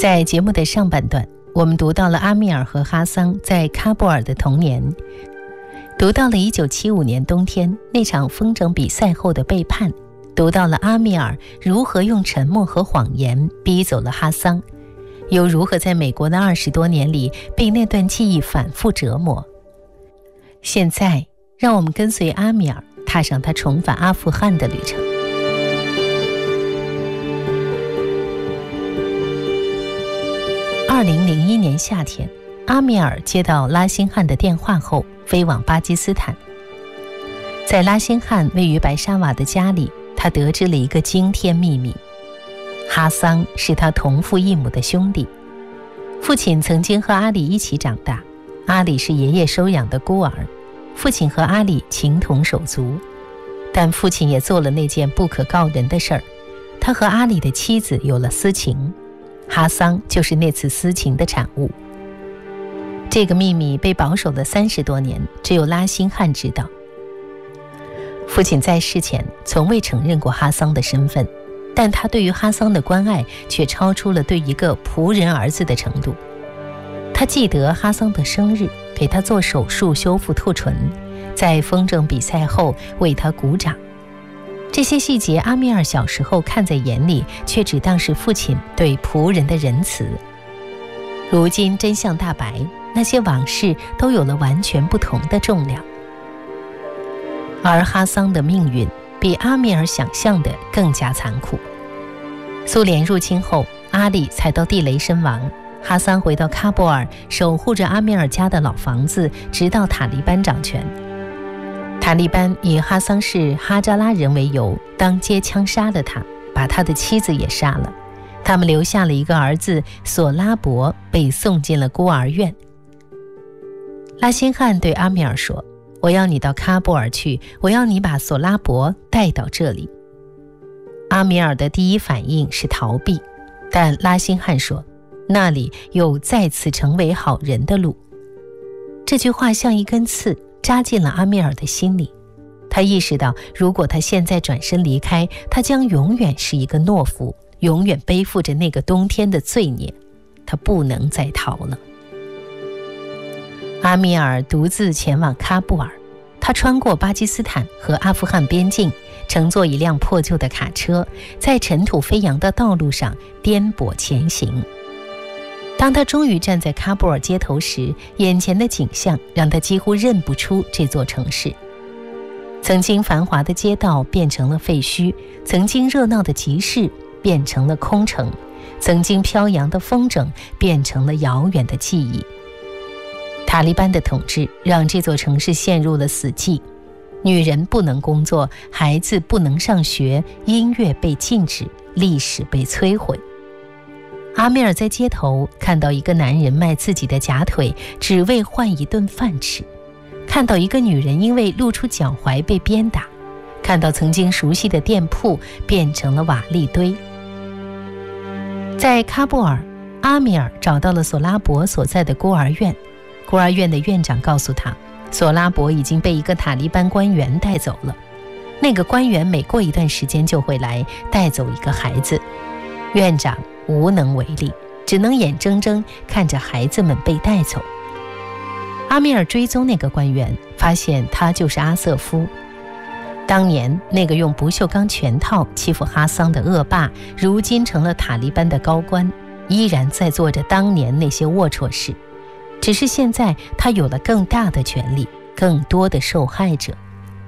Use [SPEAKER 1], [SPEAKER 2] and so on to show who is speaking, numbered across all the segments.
[SPEAKER 1] 在节目的上半段，我们读到了阿米尔和哈桑在喀布尔的童年，读到了1975年冬天那场风筝比赛后的背叛，读到了阿米尔如何用沉默和谎言逼走了哈桑，又如何在美国的20多年里被那段记忆反复折磨。现在让我们跟随阿米尔踏上他重返阿富汗的旅程。2001年夏天，阿米尔接到拉辛汉的电话后飞往巴基斯坦。在拉辛汉位于白沙瓦的家里，他得知了一个惊天秘密：哈桑是他同父异母的兄弟。父亲曾经和阿里一起长大，阿里是爷爷收养的孤儿，父亲和阿里情同手足。但父亲也做了那件不可告人的事儿，他和阿里的妻子有了私情，哈桑就是那次私情的产物。这个秘密被保守了30多年，只有拉辛汉知道。父亲在世前从未承认过哈桑的身份，但他对于哈桑的关爱却超出了对一个仆人儿子的程度。他记得哈桑的生日，给他做手术修复兔唇，在风筝比赛后为他鼓掌。这些细节阿米尔小时候看在眼里，却只当是父亲对仆人的仁慈。如今真相大白，那些往事都有了完全不同的重量。而哈桑的命运比阿米尔想象的更加残酷。苏联入侵后，阿里才到地雷身亡，哈桑回到喀布尔，守护着阿米尔家的老房子，直到塔利班掌权。塔利班以哈桑是哈扎拉人为由，当街枪杀了他，把他的妻子也杀了。他们留下了一个儿子索拉伯，被送进了孤儿院。拉辛汉对阿米尔说：“我要你到喀布尔去，我要你把索拉伯带到这里。”阿米尔的第一反应是逃避，但拉辛汉说：“那里有再次成为好人的路。”这句话像一根刺扎进了阿米尔的心里。他意识到，如果他现在转身离开，他将永远是一个懦夫，永远背负着那个冬天的罪孽。他不能再逃了。阿米尔独自前往喀布尔，他穿过巴基斯坦和阿富汗边境，乘坐一辆破旧的卡车，在尘土飞扬的道路上颠簸前行。当他终于站在喀布尔街头时，眼前的景象让他几乎认不出这座城市。曾经繁华的街道变成了废墟，曾经热闹的集市变成了空城，曾经飘扬的风筝变成了遥远的记忆。塔利班的统治让这座城市陷入了死寂，女人不能工作，孩子不能上学，音乐被禁止，历史被摧毁。阿米尔在街头看到一个男人卖自己的假腿，只为换一顿饭吃；看到一个女人因为露出脚踝被鞭打；看到曾经熟悉的店铺变成了瓦砾堆。在喀布尔，阿米尔找到了索拉伯所在的孤儿院。孤儿院的院长告诉他，索拉伯已经被一个塔利班官员带走了。那个官员每过一段时间就会来带走一个孩子。院长无能为力，只能眼睁睁看着孩子们被带走。阿米尔追踪那个官员，发现他就是阿瑟夫。当年那个用不锈钢拳套欺负哈桑的恶霸，如今成了塔利班的高官，依然在做着当年那些龌龊事。只是现在他有了更大的权力，更多的受害者。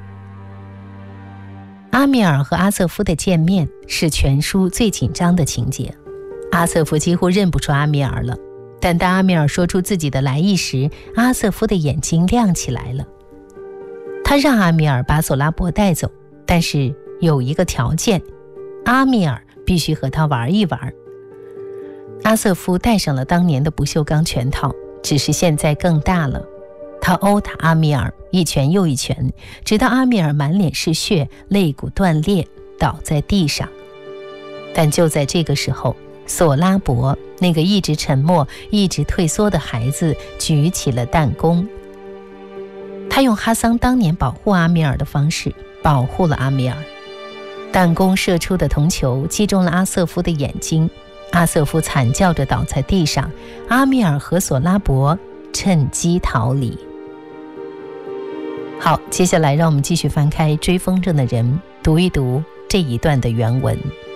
[SPEAKER 1] 阿米尔和阿瑟夫的见面是全书最紧张的情节。阿瑟夫几乎认不出阿米尔了，但当阿米尔说出自己的来意时，阿瑟夫的眼睛亮起来了。他让阿米尔把索拉伯带走，但是有一个条件，阿米尔必须和他玩一玩。阿瑟夫戴上了当年的不锈钢拳套，只是现在更大了。他殴打阿米尔一拳又一拳，直到阿米尔满脸是血，肋骨断裂，倒在地上。但就在这个时候，索拉伯那个一直沉默一直退缩的孩子举起了弹弓。他用哈桑当年保护阿米尔的方式保护了阿米尔。弹弓射出的铜球击中了阿瑟夫的眼睛， 阿瑟夫惨叫着倒在地上，阿米尔和索拉伯趁机逃离。好，接下来让我们继续翻开《追风筝的人》，读一读这一段的原文。